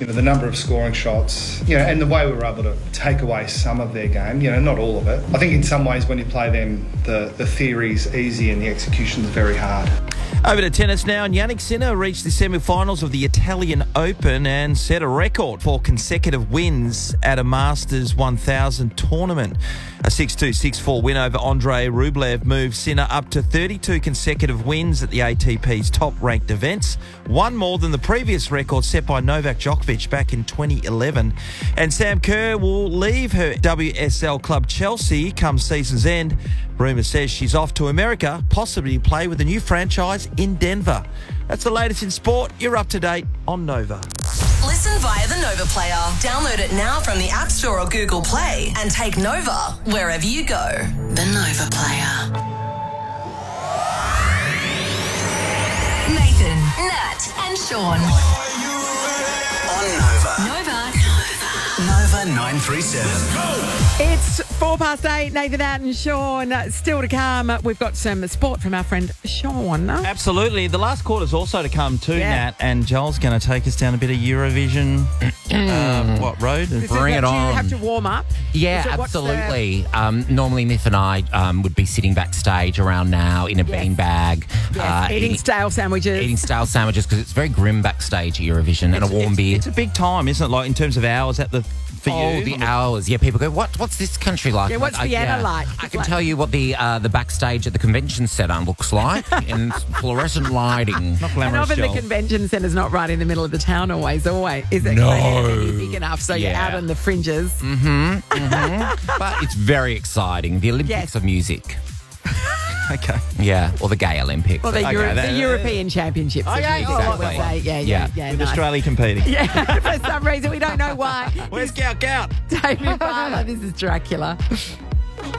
the number of scoring shots, and the way we were able to take away some of their game, not all of it. I think in some ways when you play them, the theory's easy and the execution's very hard. Over to tennis now, and Jannik Sinner reached the semi-finals of the Italian Open and set a record for consecutive wins at a Masters 1000 tournament. A 6-2, 6-4 win over Andrei Rublev moved Sinner up to 32 consecutive wins at the ATP's top-ranked events, one more than the previous record set by Novak Djokovic back in 2011. And Sam Kerr will leave her WSL club Chelsea come season's end. Rumour says she's off to America, possibly play with a new franchise in Denver. That's the latest in sport. You're up to date on Nova. Listen via the Nova Player. Download it now from the App Store or Google Play and take Nova wherever you go. The Nova Player. Nathan, Nat and Sean. On Nova. Nova. Nova 937. It's 8:04. Nathan, Nat and Sean. Still to come, we've got some sport from our friend Sean. Absolutely. The last quarter's also to come too, Yeah. Nat, and Joel's going to take us down a bit of Eurovision. What road? Bring it on. Do you have to warm up? Yeah, Is it- what's the- absolutely. Normally, Myth and I would be sitting backstage around now in a beanbag. Yes, eating stale sandwiches. Eating stale sandwiches because it's very grim backstage at Eurovision, and a warm beer. It's a big time, isn't it? Like in terms of hours for you. The hours. Yeah, people go, what's this country like? Yeah, what's Vienna like? I It's can like- tell you what the backstage at the convention centre looks like in fluorescent lighting. Not And glamorous, often the Joel. convention centre's not right in the middle of the town always. Is it? No. You're big enough, so you're Yeah. out on the fringes. But it's very exciting. The Olympics Yes. of music. Okay. Yeah, or the Gay Olympics. Well, the, Okay, the European Championships. of Okay, music, all I right, would exactly. say. Yeah. With nice. Australia competing. Yeah, for some reason we don't know why. Where's Gout? David Barlow, this is Dracula.